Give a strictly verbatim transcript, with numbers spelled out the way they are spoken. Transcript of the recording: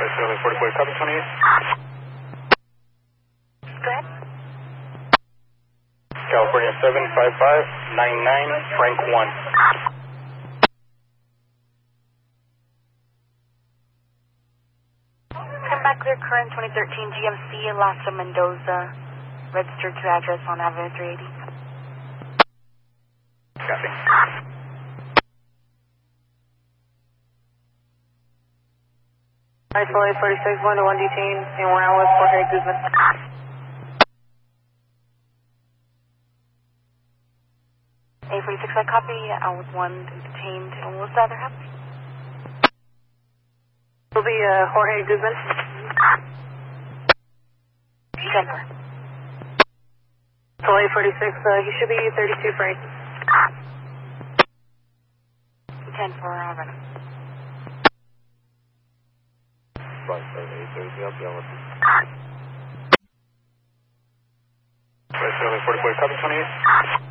Charlie forty-four, copy twenty-eight. Go ahead. California seven five five nine nine, Frank one. Come back clear current twenty thirteen G M C Lhasa Mendoza, registered to address on Avenue three eighty. Copy. Alright, Floyd forty-six, one to one detain, and we're out with Jorge Guzman. A forty-six, I copy, out with one detained, and what's the other half? Will be uh, Jorge Guzman. Denver. So A forty-six, uh, he should be thirty-two for eight. ten for Havana. five seven eight, thirty, I'll be on with you. Charlie forty-four, copy twenty-eight.